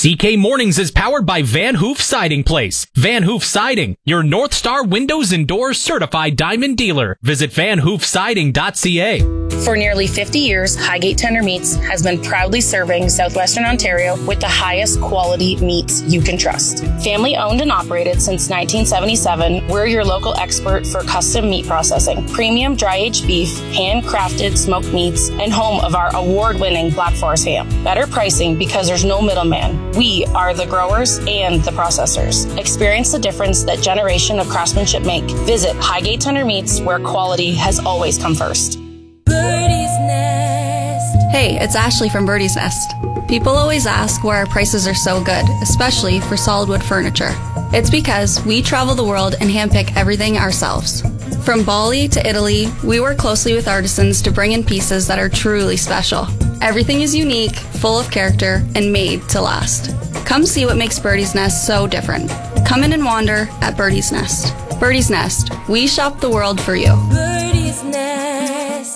CK Mornings is powered by Van Hoof Siding Place. Van Hoof Siding, your North Star Windows and Doors certified diamond dealer. Visit vanhoofsiding.ca. For nearly 50 years, Highgate Tender Meats has been proudly serving Southwestern Ontario with the highest quality meats you can trust. Family owned and operated since 1977, we're your local expert for custom meat processing, premium dry-aged beef, handcrafted smoked meats, and home of our award-winning Black Forest ham. Better pricing because there's no middleman. We are the growers and the processors. Experience the difference that generation of craftsmanship make. Visit Highgate Tender Meats, where quality has always come first. Birdie's Nest. Hey, it's Ashley from Birdie's Nest. People always ask why our prices are so good, especially for solid wood furniture. It's because we travel the world and handpick everything ourselves. From Bali to Italy, we work closely with artisans to bring in pieces that are truly special. Everything is unique, full of character, and made to last. Come see what makes Birdie's Nest so different. Come in and wander at Birdie's Nest. Birdie's Nest, we shop the world for you. Birdie's Nest.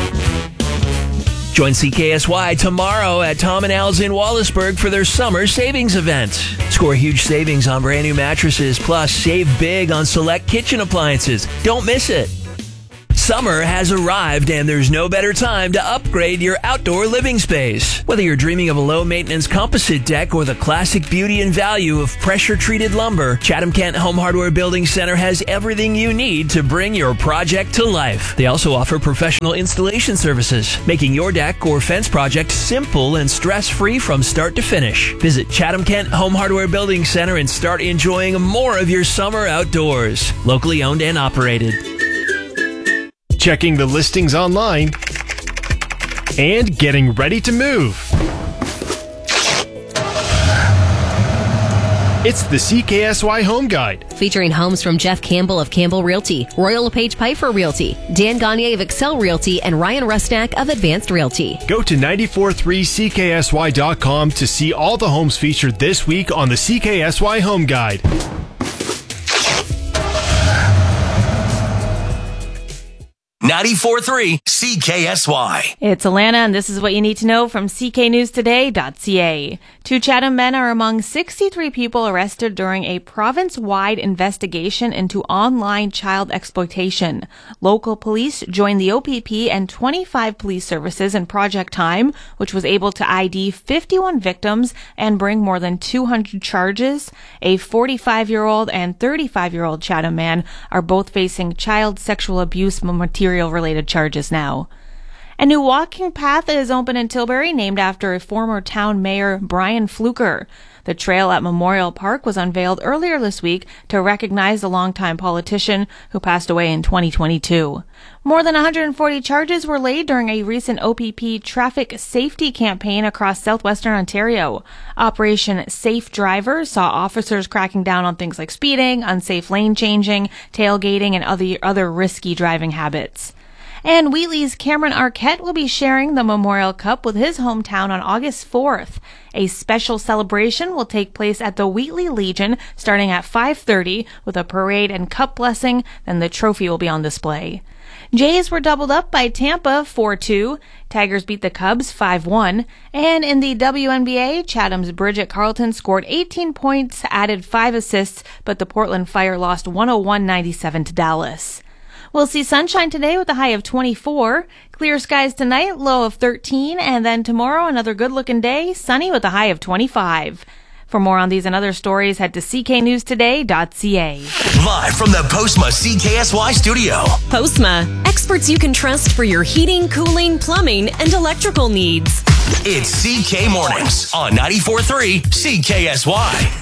Join CKSY tomorrow at Tom & Al's in Wallaceburg for their summer savings event. Score huge savings on brand new mattresses, plus save big on select kitchen appliances. Don't miss it. Summer has arrived, and there's no better time to upgrade your outdoor living space. Whether you're dreaming of a low-maintenance composite deck or the classic beauty and value of pressure-treated lumber, Chatham-Kent Home Hardware Building Center has everything you need to bring your project to life. They also offer professional installation services, making your deck or fence project simple and stress-free from start to finish. Visit Chatham-Kent Home Hardware Building Center and start enjoying more of your summer outdoors. Locally owned and operated. Checking the listings online, and getting ready to move. It's the CKSY Home Guide. Featuring homes from Jeff Campbell of Campbell Realty, Royal LePage Piper Realty, Dan Gagne of Excel Realty, and Ryan Rusnak of Advanced Realty. Go to 943CKSY.com to see all the homes featured this week on the CKSY Home Guide. 94.3 CKSY. It's Alana, and this is what you need to know from cknewstoday.ca. 2 Chatham men are among 63 people arrested during a province-wide investigation into online child exploitation. Local police joined the OPP and 25 police services in Project Time, which was able to ID 51 victims and bring more than 200 charges. A 45-year-old and 35-year-old Chatham man are both facing child sexual abuse material-related charges now. A new walking path is open in Tilbury, named after a former town mayor, Brian Fluker. The trail at Memorial Park was unveiled earlier this week to recognize the longtime politician who passed away in 2022. More than 140 charges were laid during a recent OPP traffic safety campaign across southwestern Ontario. Operation Safe Driver saw officers cracking down on things like speeding, unsafe lane changing, tailgating, and other risky driving habits. And Wheatley's Cameron Arquette will be sharing the Memorial Cup with his hometown on August 4th. A special celebration will take place at the Wheatley Legion starting at 5:30 with a parade and cup blessing. Then the trophy will be on display. Jays were doubled up by Tampa 4-2. Tigers beat the Cubs 5-1. And in the WNBA, Chatham's Bridget Carlton scored 18 points, added 5 assists, but the Portland Fire lost 101-97 to Dallas. We'll see sunshine today with a high of 24. Clear skies tonight, low of 13. And then tomorrow, another good-looking day, sunny with a high of 25. For more on these and other stories, head to cknewstoday.ca. Live from the Postma CKSY studio. Postma, experts you can trust for your heating, cooling, plumbing, and electrical needs. It's CK Mornings on 94.3 CKSY.